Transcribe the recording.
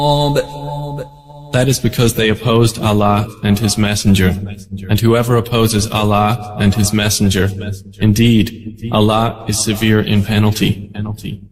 That is because they opposed Allah and His Messenger. And whoever opposes Allah and His Messenger, indeed, Allah is severe in penalty.